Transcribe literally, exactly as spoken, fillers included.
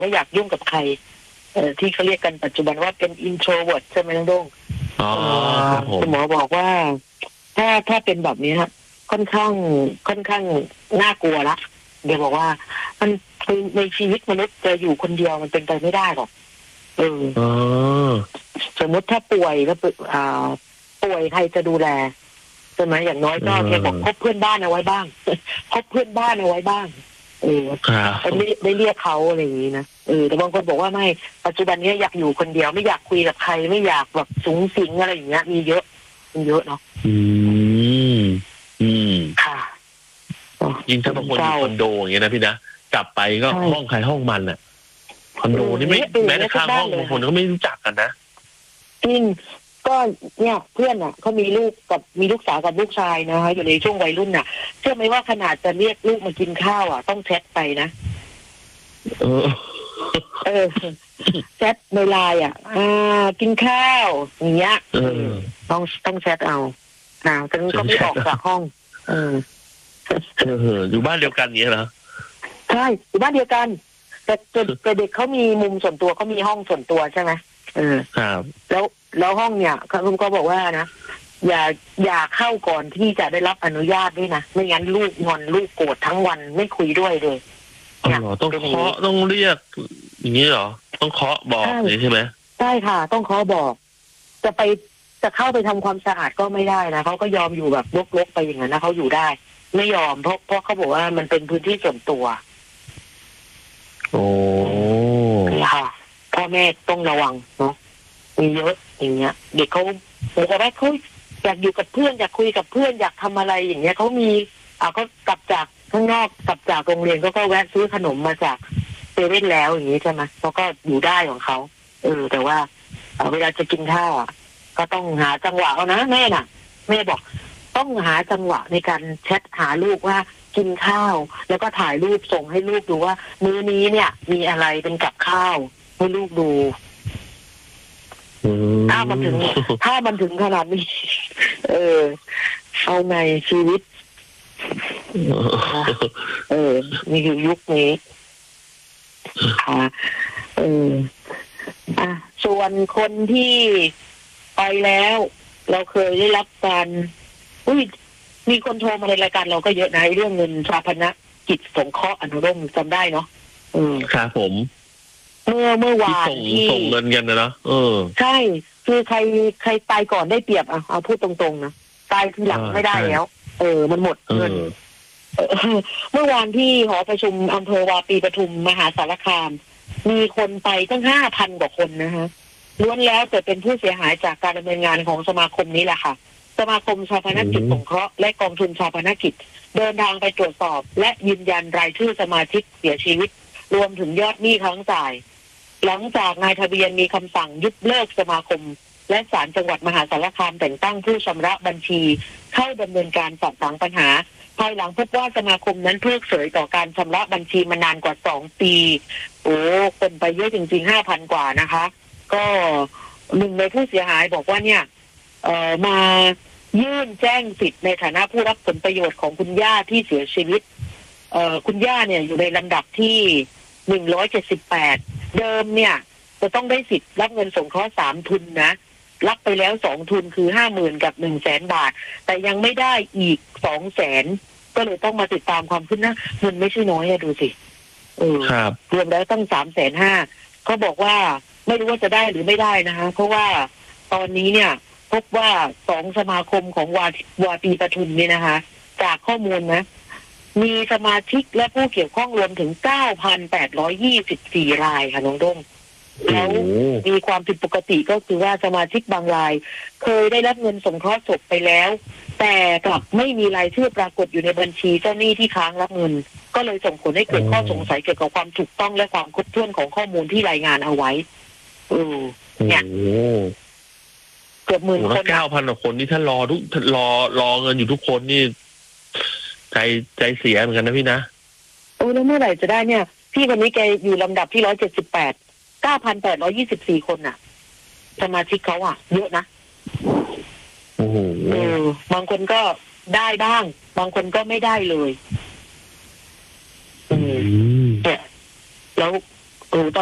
ไม่อยากยุ่งกับใครเอ่อที่เขาเรียกกันปัจจุบันว่าเป็น introvert ใช่ไหมน้องโด้งอ๋อครับผมคุณหมอบอกว่าถ้าถ้าเป็นแบบนี้ฮะค่อนข้างค่อนข้างน่ากลัวละเดี๋ยวบอกว่ามันในชีวิตมนุษย์จะอยู่คนเดียวมันเป็นไปไม่ได้หรอกเออสมมติถ้าป่วยแล้วอ่าป่วยใครจะดูแลใช่ไหมอย่างน้อยก็แค่บอกคบเพื่อนบ้านเอาไว้บ้างคบเพื่อนบ้านเอาไว้บ้างเออได้ได้เรียกเขาอะไรอย่างนี้นะเออแต่บางคนบอกว่าไม่ปัจจุบันนี้อยากอยู่คนเดียวไม่อยากคุยกับใครไม่อยากแบบสูงสิงอะไรอย่างเงี้ยมีเยอะมีเยอะเนาะอืมอืมค่ะยิ่งถ้าบางคนอยู่คอนโดอย่างเงี้ยนะพี่นะกลับไปก็ห้องใครห้องมันอ่ะคอนโดนี่ไม่แม้แต่ข้างห้องบางคนก็ไม่รู้จักกันนะจริงก็เนี่ยเพื่อนอ่ะเขามีลูกกับมีลูกสาวกับลูกชายนะคะอยู่ในช่วงวัยรุ่นน่ะเชื่อไหมว่าขนาดจะเรียกลูกมากินข้าวอ่ะต้องแชทไปนะเออเออแชทในไลน์อ่ะอ่ากินข้าวอย่างเงี้ยต้องต้องแชทเอาอ่าแต่ก็ไม่ออกจากห้องเออเอออยู่บ้านเดียวกันเนี้ยเหรอใช่อยู่บ้านเดียวกันแต่แต่เด็กเขามีมุมส่วนตัวเขามีห้องส่วนตัวใช่ไหมเออครับแล้วแล้วห้องเนี่ยคุณก็บอกว่านะอย่าอย่าเข้าก่อนที่จะได้รับอนุญาตด้วยนะไม่งั้นลูกงอนลูกโกรธทั้งวันไม่คุยด้วยเลยเนี่ยต้องเคาะต้องเรียกอย่างนี้เหรอต้องเคาะบอกใช่ไหมใช่ค่ะต้องเคาะบอกจะไปจะเข้าไปทำความสะอาดก็ไม่ได้นะเขาก็ยอมอยู่แบบลกๆไปอย่างนั้นนะเขาอยู่ได้ไม่ยอมเพราะเพราะเขาบอกว่ามันเป็นพื้นที่ส่วนตัวโอ้ค่ะพ่อแม่ต้องระวังเนาะมีเยอะอย่างเงี้ยเด็กเขาเหมือนกับว่าเขาอยากอยู่กับเพื่อนอยากคุยกับเพื่อนอยากทำอะไรอย่างเงี้ยเขามีอ่าเขากลับจากข้างนอกกลับจากโรงเรียนก็ก็แวะซื้อขนมมาจากเซเว่นแล้วอย่างนี้ใช่ไหมเขาก็อยู่ได้ของเขาเออแต่ว่าเวลาจะกินข้าวอ่ะก็ต้องหาจังหวะเอานะแม่น่ะแม่บอกต้องหาจังหวะในการแชทหาลูกว่ากินข้าวแล้วก็ถ่ายรูปส่งให้ลูกดูว่ามื้อนี้เนี่ยมีอะไรเป็นกับข้าวให้ลูกดูถ้ามันถึงถ้ามันถึงขนาดนี้เออเอาในชีวิตเออมีอยู่ยุคนี้ค่ะเอออ่ะส่วนคนที่ไปแล้วเราเคยได้รับการอุ้ยมีคนโทรมาในรายการเราก็เยอะนะเรื่องเงินชาปนกิจสงเคราะห์อนุโลมจำได้เนาะเออครับผมเมื่อเมื่อวานที่ส่งเงินกันนะเนาะเออใช่คือใครใครตายก่อนได้เปรียบอ่ะเอาพูดตรงๆนะตายทีหลังไม่ได้แล้วเออมันหมดเงินเมื่อวานที่หอประชุมอำเภอวาปีปทุมมหาสารคามมีคนไปตั้งห้าพันกว่าคนนะฮะล้วนแล้วแต่เป็นผู้เสียหายจากการดำเนินงานของสมาคมนี้แหละค่ะสมาคมชาปนกิจสงเคราะห์และกองทุนชาปนกิจเดินทางไปตรวจสอบและยืนยันรายชื่อสมาชิกเสียชีวิตรวมถึงยอดหนี้ค้างจ่ายหลังจากนายทะเบียนมีคำสั่งยุบเลิกสมาคมและศาลจังหวัดมหาสารคามแต่งตั้งผู้ชำระบัญชีเข้าดำเนินการสอบถามปัญหาภายหลังพบว่าสมาคมนั้นเพิกเฉยต่อการชำระบัญชีมานานกว่าสองปีโอ้คนไปเยอะจริงๆห้าพันกว่านะคะก็หนึ่งในผู้เสียหายบอกว่าเนี่ยเอ่อมายื่นแจ้งสิทธิ์ในฐานะผู้รับผลประโยชน์ของคุณย่าที่เสียชีวิตเอ่อคุณย่าเนี่ยอยู่ในลำดับที่หนึ่งร้อยเจ็ดสิบแปดเดิมเนี่ยจะต้องได้สิทธิ์รับเงินสงเคราะห์สามทุนนะรับไปแล้วสองทุนคือห้าหมื่นกับหนึ่งแสนบาทแต่ยังไม่ได้อีกสองแสนก็เลยต้องมาติดตามความคืบหน้าเงินไม่ใช่น้อยอะดูสิเออรวมแล้วตั้งสามแสนห้าเขาบอกว่าไม่รู้ว่าจะได้หรือไม่ได้นะคะเพราะว่าตอนนี้เนี่ยพบว่าสองสมาคมของวาวาปีปทุมเนี่ยนะคะจากข้อมูลนะมีสมาชิกและผู้เกี่ยวข้องรวมถึง เก้าพันแปดร้อยยี่สิบสี่ รายค่ะน้องด้งแล้วมีความผิดปกติก็คือว่าสมาชิกบางรายเคยได้รับเงินสงเคราะห์ศพไปแล้วแต่กลับไม่มีรายชื่อปรากฏอยู่ในบัญชีเจ้าหนี้ที่ค้างรับเงินก็เลยส่งผลให้เกิดข้อสงสัยเกี่ยวกับความถูกต้องและความครบถ้วนของข้อมูลที่รายงานเอาไว้เออเนี่ยเกือบหมื่นคนเก้าพันกว่าคนนี่ถ้ารอทุกรอรอเงินอยู่ทุกคนนี่ใจใจเสียเหมือนกันนะพี่นะโอ้แล้วเมื่อไหร่จะได้เนี่ยพี่คนนี้แกอยู่ลำดับที่ร้อยเจ็ดสิบแปดเก้าพันแปดร้อยยี่สิบสี่คนน่ะสมาชิกเขาอ่ะเยอะนะโอ้โหเออบางคนก็ได้บ้างบางคนก็ไม่ได้เลยอืมเนี่ยแล้วโอ้